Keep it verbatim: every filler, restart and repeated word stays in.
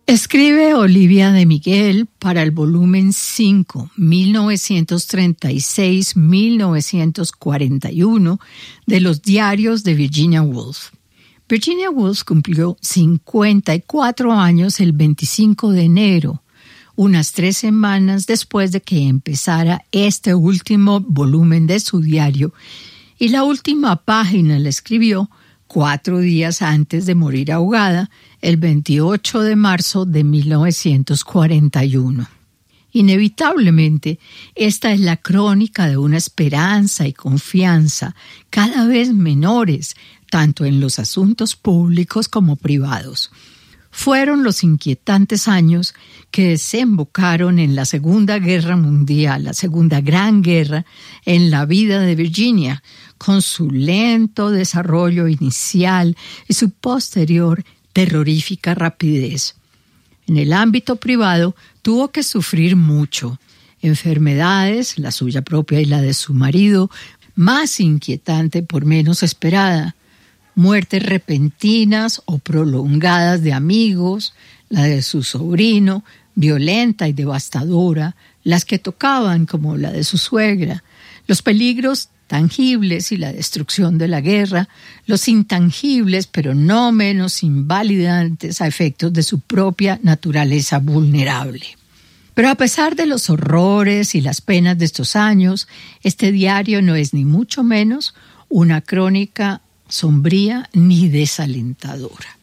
Escribe Olivia de Miguel para el volumen cinco, mil novecientos treinta y seis a mil novecientos cuarenta y uno, de los diarios de Virginia Woolf. Virginia Woolf cumplió cincuenta y cuatro años el veinticinco de enero, unas tres semanas después de que empezara este último volumen de su diario, y la última página la escribió cuatro días antes de morir ahogada, el veintiocho de marzo de mil novecientos cuarenta y uno. Inevitablemente, esta es la crónica de una esperanza y confianza cada vez menores, tanto en los asuntos públicos como privados. Fueron los inquietantes años que desembocaron en la Segunda Guerra Mundial, la Segunda Gran Guerra, en la vida de Virginia, con su lento desarrollo inicial y su posterior terrorífica rapidez. En el ámbito privado tuvo que sufrir mucho. Enfermedades, la suya propia y la de su marido, más inquietante por menos esperada. Muertes repentinas o prolongadas de amigos, la de su sobrino, violenta y devastadora, las que tocaban como la de su suegra, los peligros tangibles y la destrucción de la guerra, los intangibles pero no menos invalidantes a efectos de su propia naturaleza vulnerable. Pero a pesar de los horrores y las penas de estos años, este diario no es ni mucho menos una crónica sombría ni desalentadora.